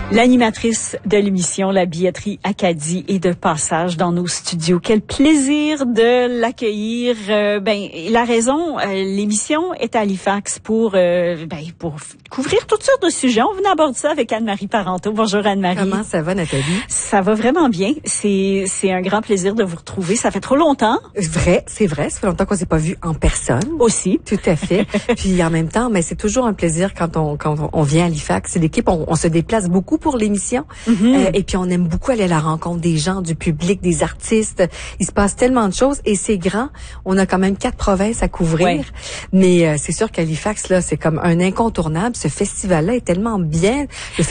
L'animatrice de l'émission La Billetterie Acadie est de passage dans nos studios. Quel plaisir de l'accueillir. La raison, l'émission est à Halifax pour couvrir toutes sortes de sujets. On venait aborder ça avec Anne-Marie Parenteau. Bonjour Anne-Marie. Comment ça va, Nathalie? Ça va vraiment bien. C'est un grand plaisir de vous retrouver. Ça fait trop longtemps. C'est vrai. Ça fait longtemps qu'on s'est pas vu en personne. Aussi. Tout à fait. Puis en même temps, mais c'est toujours un plaisir quand on vient à Halifax. C'est l'équipe, on se déplace beaucoup pour l'émission. Mm-hmm. Et puis on aime beaucoup aller à la rencontre des gens, du public, des artistes. Il se passe tellement de choses et c'est grand. On a quand même 4 provinces à couvrir. Ouais. Mais c'est sûr qu'Halifax, là, c'est comme un incontournable. Ce festival-là est tellement bien.